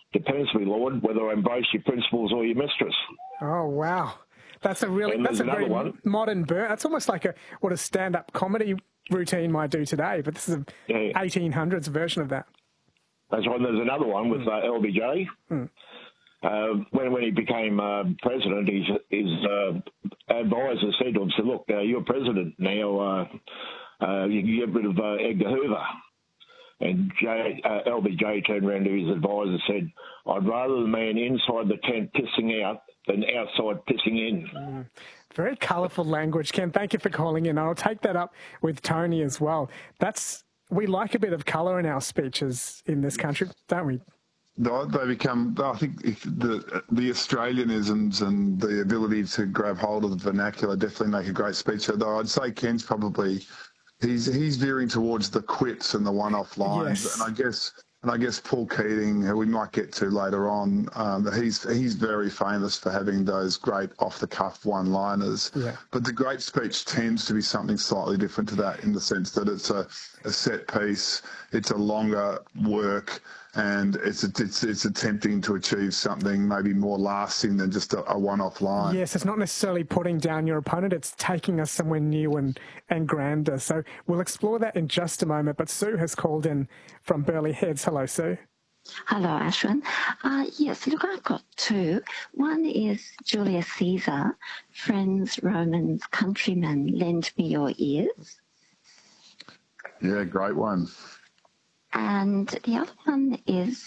Depends, me lord, whether I embrace your principles or your mistress. Oh, wow. That's a very one. modern burn. That's almost like what a stand-up comedy routine might do today, but this is a 1800s version of that. That's right. There's another one with LBJ. When he became president, his advisor said to him, "Look, you're president now. You can get rid of Edgar Hoover." And LBJ turned around to his advisor and said, "I'd rather the man inside the tent pissing out than outside pissing in." Very colourful language, Ken. Thank you for calling in. I'll take that up with Tony as well. We like a bit of colour in our speeches in this country, don't we? They become, I think, the Australianisms and the ability to grab hold of the vernacular definitely make a great speech. Though I'd say Ken's probably, he's veering towards the quits and the one-off lines. Yes. And I guess Paul Keating, who we might get to later on, he's very famous for having those great off-the-cuff one-liners. Yeah. But the great speech tends to be something slightly different to that, in the sense that it's a set piece, it's a longer work, and it's attempting to achieve something maybe more lasting than just a one-off line. Yes, it's not necessarily putting down your opponent, it's taking us somewhere new and grander. So we'll explore that in just a moment. But Sue has called in from Burleigh Heads. Hello, Sue. Hello, Ashwin. Yes, look, I've got two. One is Julius Caesar, friends, Romans, countrymen, lend me your ears. Yeah, great one. And the other one is,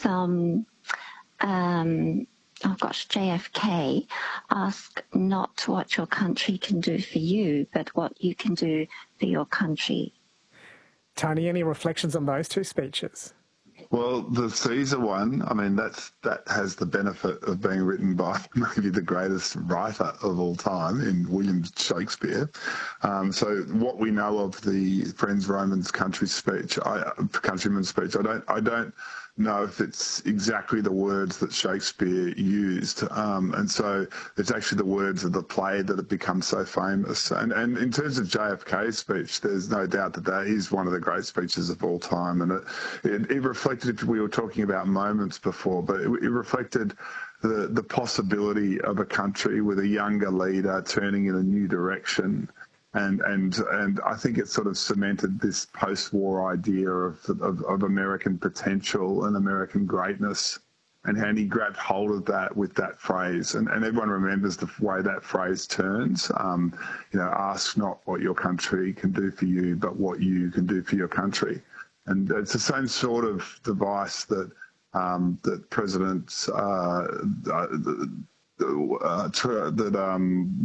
JFK, ask not what your country can do for you, but what you can do for your country. Tony, any reflections on those two speeches? Well, the Caesar one, I mean, that has the benefit of being written by maybe the greatest writer of all time in William Shakespeare. So what we know of the Friends, Romans, countrymen's speech, I don't know if it's exactly the words that Shakespeare used. And so it's actually the words of the play that have become so famous. And in terms of JFK's speech, there's no doubt that is one of the great speeches of all time. And it reflected, we were talking about moments before, but it reflected the possibility of a country with a younger leader turning in a new direction. And I think it sort of cemented this post-war idea of American potential and American greatness, and he grabbed hold of that with that phrase. And everyone remembers the way that phrase turns. Ask not what your country can do for you, but what you can do for your country. And it's the same sort of device that presidents